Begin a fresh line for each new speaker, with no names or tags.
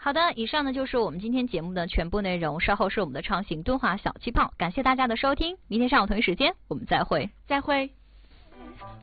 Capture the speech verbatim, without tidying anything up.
好的，以上呢就是我们今天节目的全部内容。稍后是我们的畅行敦化小气泡，感谢大家的收听，明天上午同一时间我们再会，
再会。